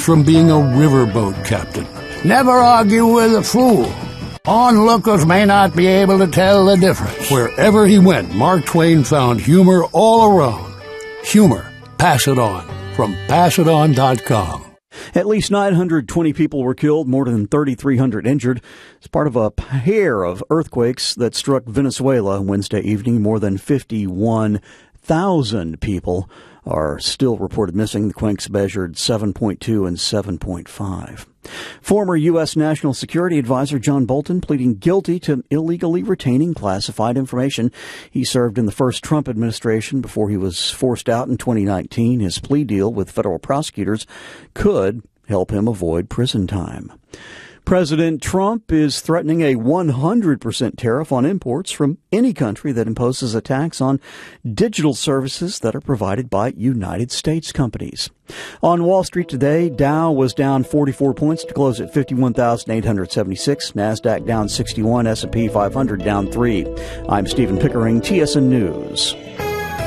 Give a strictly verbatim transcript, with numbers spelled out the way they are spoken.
from being a riverboat captain. Never argue with a fool. Onlookers may not be able to tell the difference. Wherever he went, Mark Twain found humor all around. Humor. Pass it on. From pass it on dot com. At least nine hundred twenty people were killed, more than thirty-three hundred injured. It's part of a pair of earthquakes that struck Venezuela Wednesday evening. More than fifty-one thousand people are still reported missing. The quakes measured seven point two and seven point five. Former U S. National Security Advisor John Bolton pleading guilty to illegally retaining classified information. He served in the first Trump administration before he was forced out in twenty nineteen. His plea deal with federal prosecutors could help him avoid prison time. President Trump is threatening a one hundred percent tariff on imports from any country that imposes a tax on digital services that are provided by United States companies. On Wall Street today, Dow was down forty-four points to close at fifty-one thousand eight hundred seventy-six. NASDAQ down sixty-one, S and P five hundred down three. I'm Stephen Pickering, T S N News.